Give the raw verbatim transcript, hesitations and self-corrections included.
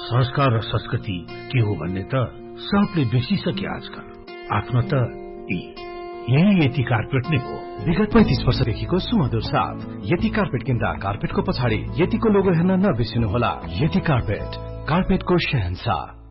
संस्कार र संस्कृति के हो भन्ने त सबले बिर्सिसके आजकल। आफ्नो त यही यति कार्पेट नै हो। विगत पैंतीस वर्षदेखिको सुमधुर साथ यति कार्पेट किन्दा कार्पेटको पछाडि यतिको लोगो हेर्न नबिर्सिनुहोला। यति कार्पेट, कार्पेटको शहंशाह।